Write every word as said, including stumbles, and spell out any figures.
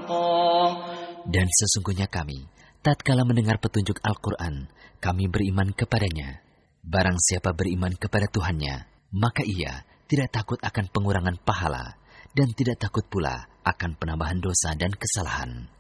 حقا. Dan sesungguhnya kami, tatkala mendengar petunjuk Al-Quran, kami beriman kepadanya. Barang siapa beriman kepada Tuhannya, maka ia tidak takut akan pengurangan pahala dan tidak takut pula akan penambahan dosa dan kesalahan.